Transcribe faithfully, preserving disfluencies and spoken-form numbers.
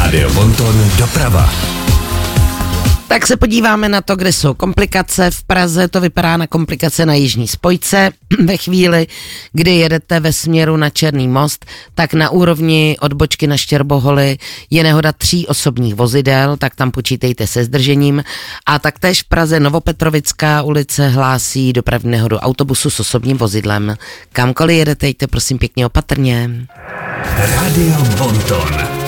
Rádio Bonton doprava. Tak se podíváme na to, kde jsou komplikace. V Praze to vypadá na komplikace na jižní spojce. Ve chvíli, kdy jedete ve směru na Černý most, tak na úrovni odbočky na Štěrboholy je nehoda tří osobních vozidel, tak tam počítejte se zdržením. A taktéž v Praze Novopetrovická ulice hlásí dopravní nehodu autobusu s osobním vozidlem. Kamkoliv jedete, jděte prosím pěkně opatrně. Rádio Bonton.